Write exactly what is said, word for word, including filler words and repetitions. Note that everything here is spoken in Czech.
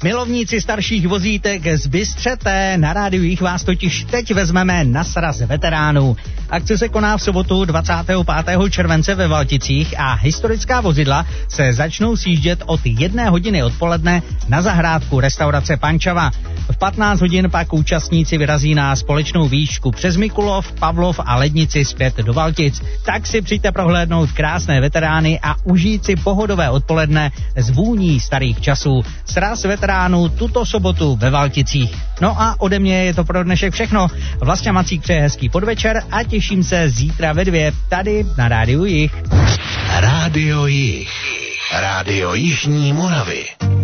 Milovníci starších vozítek z Bystřete, na rádiu Jich vás totiž teď vezmeme na sraz veteránů. Akce se koná v sobotu dvacátého pátého července ve Valticích a historická vozidla se začnou sjíždět od jedné hodiny odpoledne na zahrádku restaurace Pančava. V patnáct hodin pak účastníci vyrazí na společnou výšku přes Mikulov, Pavlov a Lednici zpět do Valtic. Tak si přijďte prohlédnout krásné veterány a užít si pohodové odpoledne z vůní starých časů. Sraz veteránů tuto sobotu ve Valticích. No a ode mě je to pro dnešek všechno. Vlastě Macík přeje hezký podvečer a těším se zítra ve dvě tady na rádiu Jich. Rádio Jich. Rádio Jižní Moravy.